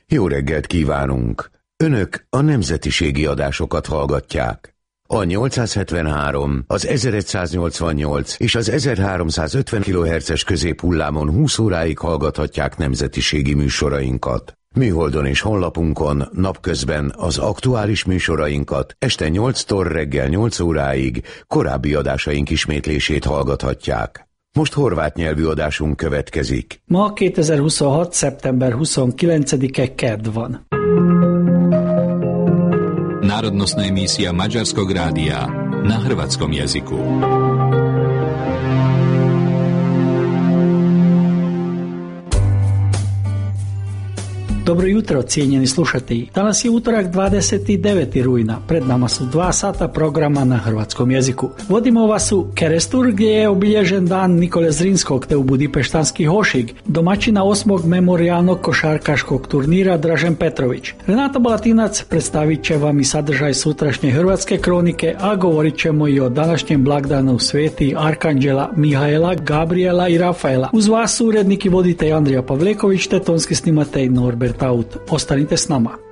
Jó reggelt kívánunk! Önök a nemzetiségi adásokat hallgatják. A 873, az 1188 és az 1350 kHz-es középhullámon 20 óráig hallgathatják nemzetiségi műsorainkat. Műholdon és honlapunkon napközben az aktuális műsorainkat, este 8-tól reggel 8 óráig korábbi adásaink ismétlését hallgathatják. Most horvát nyelvű adásunk következik. Ma 2026. szeptember 29-e kedd van. Národnostná emisija Mađarskog radija na hrvatskom jeziku. Dobro jutro, cijenjeni slušatelji. Danas je utorak 29. rujna. Pred nama su 2 sata programa na hrvatskom jeziku. Vodimo vas u Kerestur, gdje je obilježen dan Nikole Zrinskog, te u Budipeštanski Hošig, domaćina 8. memorijalnog košarkaškog turnira Dražen Petrović. Renata Balatinac predstavit će vam i sadržaj sutrašnje hrvatske kronike, a govorit ćemo i o današnjem blagdanu sveti Arkanđela Mihaela, Gabriela i Rafaela. Uz vas urednik i voditelj Andrija Pavleković te tonski snimatelj Norbert Taut. Ostanite s nama.